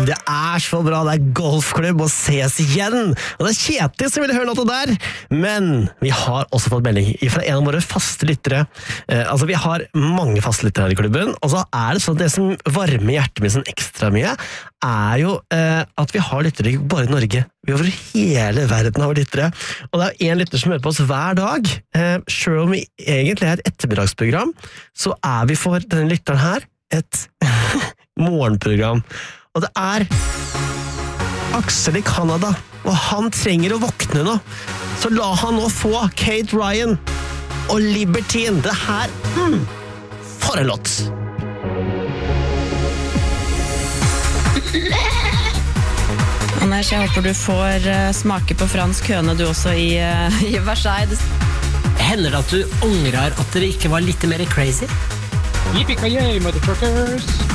Det så bra, det golfklubb og ses igjen. Og det Kjetil som ville høre noe der. Men vi har også fått melding fra en av våre faste lyttere. Altså vi har mange faste lyttere her i klubben, og så det sånn at det som varmer hjertet mitt sånn ekstra mye, jo at vi har lyttere bare i Norge. Vi over hele verden har lyttere. Og det en lytter som hører på oss hver dag. Selv om vi egentlig et ettermiddagsprogram, så vi for denne lytteren her et morgenprogram. Og det Aksel i Canada, og han trenger å våkne nå. Så la han nå få Kate Ryan og Libertine. Det her, for en låt! Anders, jeg håper du får smake på fransk høne du også i Versailles. Hender det at du angrer at dere ikke var litt mer crazy? Yippee-ki-yay, motherfuckers!